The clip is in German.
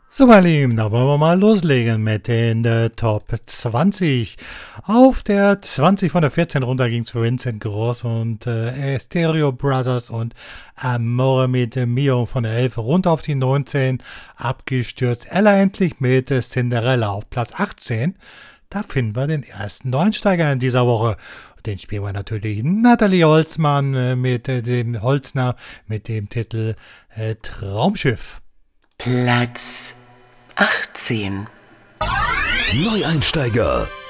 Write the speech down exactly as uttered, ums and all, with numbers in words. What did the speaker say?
So, meine Lieben, da wollen wir mal loslegen mit den äh, Top zwanzig. Auf der zwanzig von der vierzehn runter ging zu Vincent Gross und äh, Stereo Brothers und Amore mit Mio von der elf runter auf die neunzehn. Abgestürzt Ella endlich mit äh, Cinderella auf Platz achtzehn. Da finden wir den ersten Neuensteiger in dieser Woche. Den spielen wir natürlich Nathalie Holzmann äh, mit äh, dem Holzner mit dem Titel äh, Traumschiff. Platz achtzehn. Neueinsteiger